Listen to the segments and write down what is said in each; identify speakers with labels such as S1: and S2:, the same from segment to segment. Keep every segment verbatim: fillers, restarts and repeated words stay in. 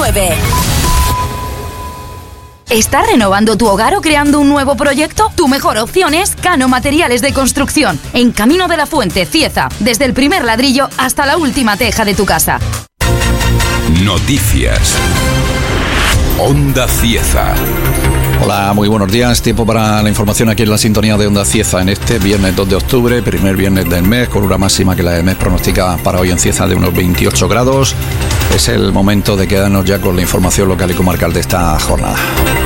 S1: nueve. ¿Estás renovando tu hogar o creando un nuevo proyecto? Tu mejor opción es Cano Materiales de Construcción, en Camino de la Fuente, Cieza, desde el primer ladrillo hasta la última teja de tu casa.
S2: Noticias. Onda Cieza.
S3: Hola, muy buenos días. Tiempo para la información aquí en la sintonía de Onda Cieza en este viernes dos de octubre, primer viernes del mes, con una máxima que la del mes pronostica para hoy en Cieza de unos veintiocho grados. Es el momento de quedarnos ya con la información local y comarcal de esta jornada.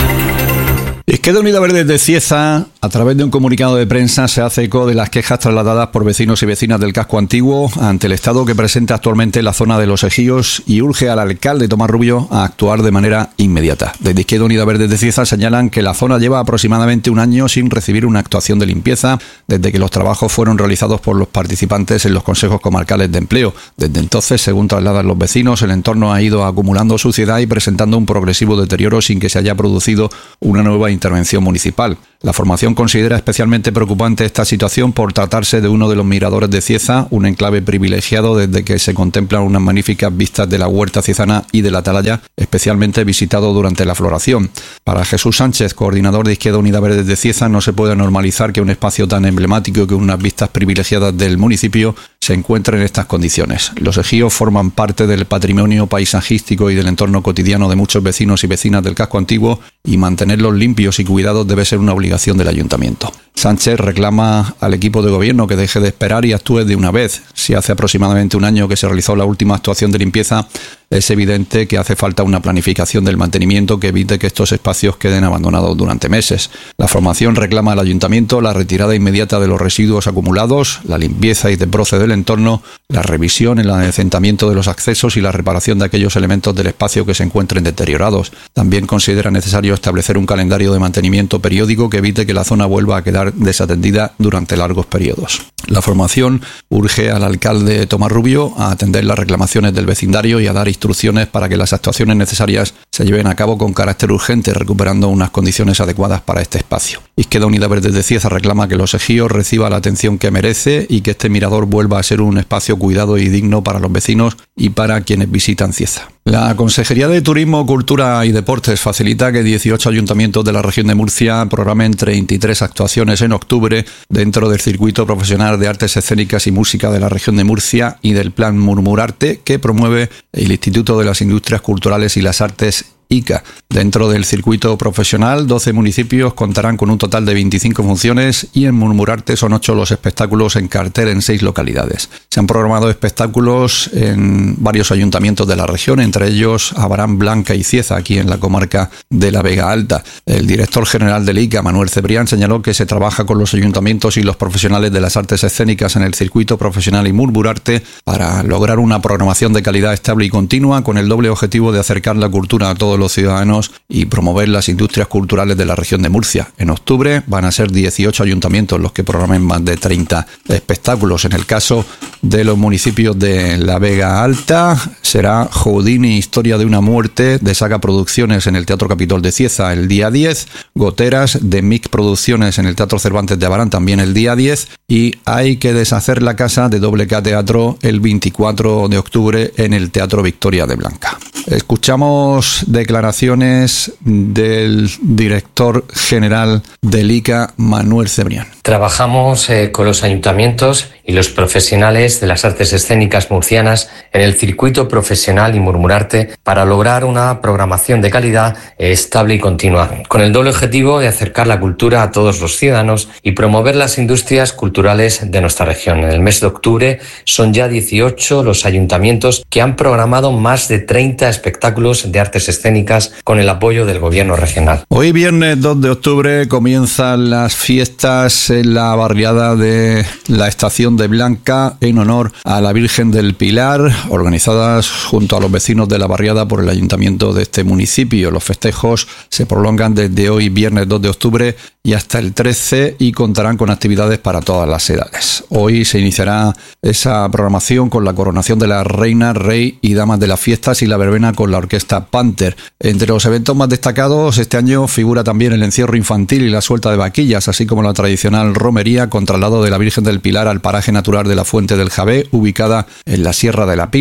S3: Izquierda Unida Verde de Cieza, a través de un comunicado de prensa, se hace eco de las quejas trasladadas por vecinos y vecinas del casco antiguo ante el estado que presenta actualmente la zona de Los Ejíos y urge al alcalde Tomás Rubio a actuar de manera inmediata. Desde Izquierda Unida Verde de Cieza señalan que la zona lleva aproximadamente un año sin recibir una actuación de limpieza desde que los trabajos fueron realizados por los participantes en los consejos comarcales de empleo. Desde entonces, según trasladan los vecinos, el entorno ha ido acumulando suciedad y presentando un progresivo deterioro sin que se haya producido una nueva intervención municipal. La formación considera especialmente preocupante esta situación por tratarse de uno de los miradores de Cieza, un enclave privilegiado desde que se contemplan unas magníficas vistas de la huerta ciezana y de la atalaya, especialmente visitado durante la floración. Para Jesús Sánchez, coordinador de Izquierda Unida Verde de Cieza, no se puede normalizar que un espacio tan emblemático y con unas vistas privilegiadas del municipio se encuentre en estas condiciones. Los ejíos forman parte del patrimonio paisajístico y del entorno cotidiano de muchos vecinos y vecinas del casco antiguo, y mantenerlos limpios y cuidados debe ser una obligación del ayuntamiento. Sánchez reclama al equipo de gobierno que deje de esperar y actúe de una vez. Si hace aproximadamente un año que se realizó la última actuación de limpieza, es evidente que hace falta una planificación del mantenimiento que evite que estos espacios queden abandonados durante meses. La formación reclama al ayuntamiento la retirada inmediata de los residuos acumulados, la limpieza y desbroce del entorno, la revisión, el adecentamiento de los accesos y la reparación de aquellos elementos del espacio que se encuentren deteriorados. También considera necesario establecer un calendario de mantenimiento periódico que evite que la zona vuelva a quedar desatendida durante largos periodos. La formación urge al alcalde Tomás Rubio a atender las reclamaciones del vecindario y a dar instrucciones para que las actuaciones necesarias se lleven a cabo con carácter urgente, recuperando unas condiciones adecuadas para este espacio. Izquierda Unida Verde de Cieza reclama que Los Ejíos reciba la atención que merece y que este mirador vuelva a ser un espacio cuidado y digno para los vecinos y para quienes visitan Cieza. La Consejería de Turismo, Cultura y Deportes facilita que dieciocho ayuntamientos de la región de Murcia programen treinta y tres actuaciones en octubre dentro del circuito profesional de artes escénicas y música de la región de Murcia y del plan Murmurarte que promueve el Instituto de las Industrias Culturales y las Artes I C A. Dentro del circuito profesional, doce municipios contarán con un total de veinticinco funciones y en Murmurarte son ocho los espectáculos en cartel en seis localidades. Se han programado espectáculos en varios ayuntamientos de la región, entre ellos Abarán, Blanca y Cieza, aquí en la comarca de la Vega Alta. El director general del I C A, Manuel Cebrián, señaló que se trabaja con los ayuntamientos y los profesionales de las artes escénicas en el circuito profesional y Murmurarte para lograr una programación de calidad estable y continua con el doble objetivo de acercar la cultura a todos los ciudadanos y promover las industrias culturales de la región de Murcia. En octubre van a ser dieciocho ayuntamientos los que programen más de treinta espectáculos. En el caso de los municipios de la Vega Alta, será Houdini, Historia de una muerte, de Saga Producciones en el Teatro Capitol de Cieza el día diez, Goteras, de Mic Producciones en el Teatro Cervantes de Abarán también el día diez, y Hay que deshacer la casa, de Doble K Teatro, el veinticuatro de octubre en el Teatro Victoria de Blanca. Escuchamos declaraciones del director general del I C A, Manuel Cebrián.
S4: Trabajamos eh, con los ayuntamientos y los profesionales de las artes escénicas murcianas en el circuito profesional y Murmurarte para lograr una programación de calidad eh, estable y continua, con el doble objetivo de acercar la cultura a todos los ciudadanos y promover las industrias culturales de nuestra región. En el mes de octubre son ya dieciocho los ayuntamientos que han programado más de treinta espectáculos de artes escénicas con el apoyo del gobierno regional.
S3: Hoy viernes dos de octubre comienzan las fiestas en la barriada de la Estación de Blanca en honor a la Virgen del Pilar, organizadas junto a los vecinos de la barriada por el ayuntamiento de este municipio. Los festejos se prolongan desde hoy viernes dos de octubre y hasta el trece y contarán con actividades para todas las edades. Hoy se iniciará esa programación con la coronación de la reina, rey y damas de las fiestas y la verbena con la orquesta Panther. Entre los eventos más destacados este año figura también el encierro infantil y la suelta de vaquillas, así como la tradicional romería con traslado de la Virgen del Pilar al paraje natural de la Fuente del Javé, ubicada en la Sierra de la Pila.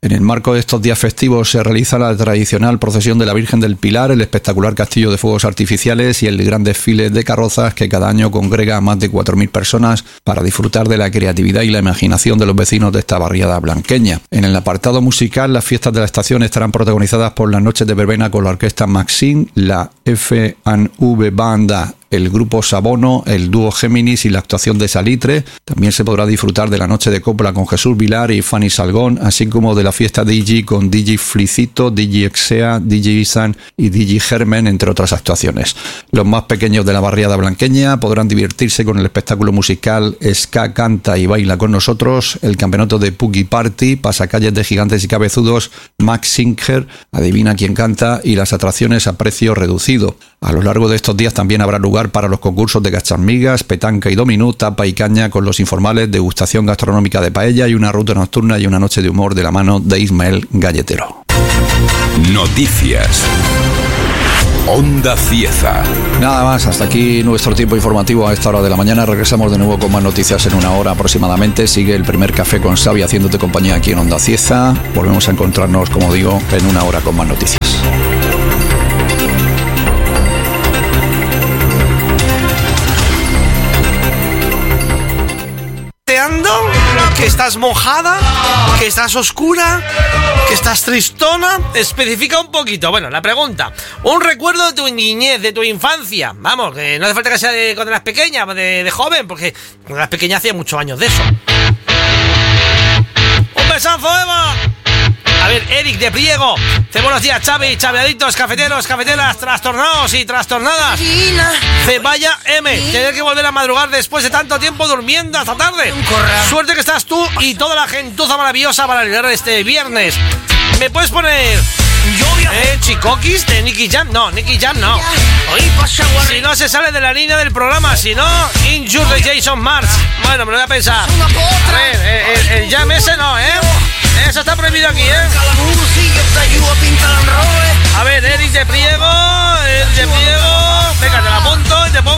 S3: En el marco de estos días festivos se realiza la tradicional procesión de la Virgen del Pilar, el espectacular castillo de fuegos artificiales y el gran desfile de carrozas que cada año congrega a más de cuatro mil personas para disfrutar de la creatividad y la imaginación de los vecinos de esta barriada blanqueña. En el apartado musical, las fiestas de la estación estarán protagonizadas por las noches de verbena con la orquesta Maxim, la F and V Banda, el grupo Sabono, el dúo Géminis y la actuación de Salitre. También se podrá disfrutar de la noche de copla con Jesús Vilar y Fanny Salgón, así como de la fiesta D J con D J Flicito, D J Exea, D J Isan y D J Germen, entre otras actuaciones. Los más pequeños de la barriada blanqueña podrán divertirse con el espectáculo musical Ska Canta y Baila con Nosotros, el campeonato de Puggy Party, pasacalles de gigantes y cabezudos, Max Singer, Adivina quién canta y las atracciones a precio reducido. A lo largo de estos días también habrá lugar para los concursos de gacharmigas, petanca y dominó, tapa y caña con los informales, degustación gastronómica de paella y una ruta nocturna y una noche de humor de la mano de Ismael Galletero.
S2: Noticias. Onda Cieza.
S3: Nada más, hasta aquí nuestro tiempo informativo a esta hora de la mañana. Regresamos de nuevo con más noticias en una hora aproximadamente. Sigue el primer café con Xavi haciéndote compañía aquí en Onda Cieza. Volvemos a encontrarnos, como digo, en una hora con más noticias.
S5: Que estás mojada, que estás oscura, que estás tristona. Especifica un poquito. Bueno, la pregunta: un recuerdo de tu niñez, de tu infancia. Vamos, que no hace falta que sea de cuando eras pequeña, de, de joven, porque cuando eras pequeña hacía muchos años de eso. ¡Un besazo, Eva! A ver, Eric de Priego. Dice: buenos días, Xavi, chaveaditos, cafeteros, cafeteras, trastornados y trastornadas. Dice: vaya M, tener que volver a madrugar después de tanto tiempo durmiendo hasta tarde. Suerte que estás tú y toda la gentuza maravillosa para llegar este viernes. ¿Me puedes poner eh, Chicoquis de Nicky Jam? No, Nicky Jam no. Si no se sale de la línea del programa, si no, Injure de Jason Mars. Bueno, me lo voy a pensar. A ver, el, el, el Jam ese no, ¿eh? Eso está prohibido aquí, ¿eh?